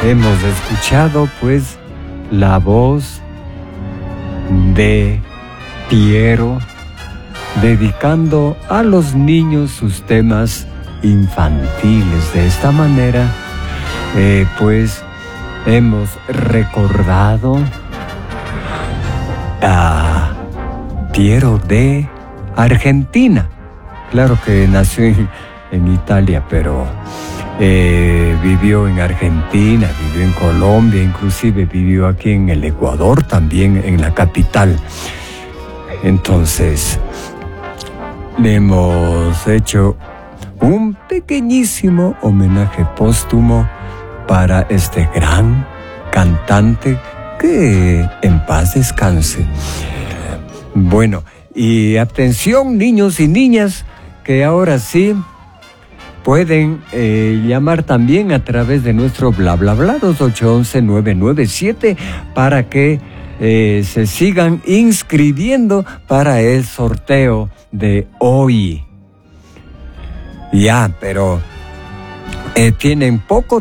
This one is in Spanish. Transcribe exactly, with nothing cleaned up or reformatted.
hemos escuchado pues la voz de Piero dedicando a los niños sus temas infantiles. De esta manera, eh, pues hemos recordado a Piero de Argentina. Claro que nació en, en Italia, pero eh, vivió en Argentina, vivió en Colombia, inclusive vivió aquí en el Ecuador, también en la capital. Entonces, le hemos hecho un pequeñísimo homenaje póstumo para este gran cantante, que en paz descanse. Bueno, y atención, niños y niñas, que ahora sí pueden eh, llamar también a través de nuestro bla bla bla dos ocho uno uno nueve nueve siete para que eh, se sigan inscribiendo para el sorteo de hoy. Ya, pero eh, tienen poco